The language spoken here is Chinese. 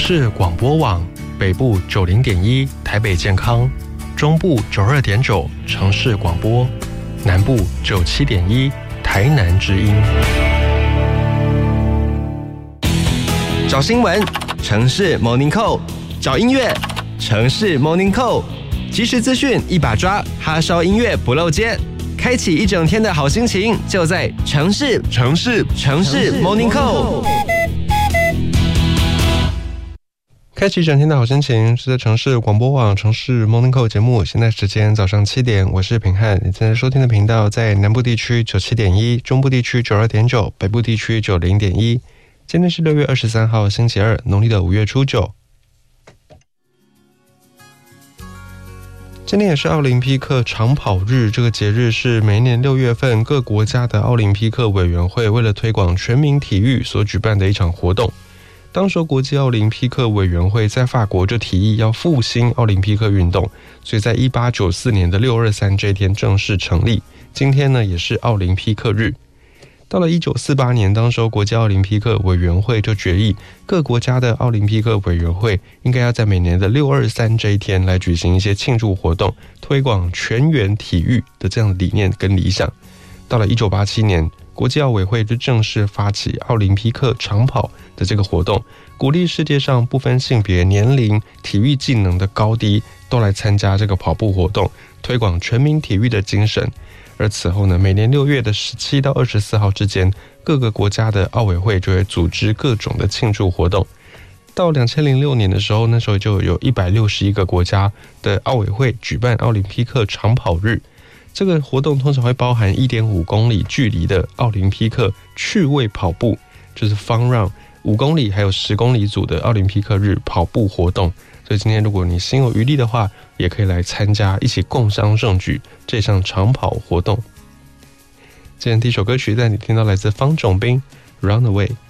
市广播网，北部90.1台北健康，中部92.9城市广播，南部97.1台南之音。 找新闻，城市 Morning Call； 找音乐，城市 Morning Call。即时资讯一把抓，哈烧音乐不漏接，开启一整天的好心情，就在城市 Morning Call。 开启一整天的好心情，是在城市广播网城市 Morning Call 节目。现在时间早上7点，我是平汉。你正在收听的频道在南部地区97.1，中部地区92.9，北部地区90.1。今天是6月23号，星期二，农历的5月初9。今天也是奥林匹克长跑日，这个节日是每年6月份各国家的奥林匹克委员会为了推广全民体育所举办的一场活动。当时国际奥林匹克委员会在法国就提议要复兴奥林匹克运动，所以在1894年的623这一天正式成立。今天呢也是奥林匹克日。到了1948年，当时国际奥林匹克委员会就决议，各国家的奥林匹克委员会应该要在每年的623这一天来举行一些庆祝活动，推广全员体育的这样的理念跟理想。到了1987年，国际奥委会就正式发起奥林匹克长跑的这个活动，鼓励世界上不分性别、年龄、体育技能的高低都来参加这个跑步活动，推广全民体育的精神。而此后呢，每年6月的17到24号之间，各个国家的奥委会就会组织各种的庆祝活动。到2006年的时候，那时候就有161个国家的奥委会举办奥林匹克长跑日。这个活动通常会包含 1.5 公里距离的奥林匹克趣味跑步，就是 Fun Run 5公里还有10公里组的奥林匹克日跑步活动。所以今天如果你心有余力的话，也可以来参加，一起共襄盛举这项长跑活动。今天第一首歌曲带你听到来自方炯斌 Run Away。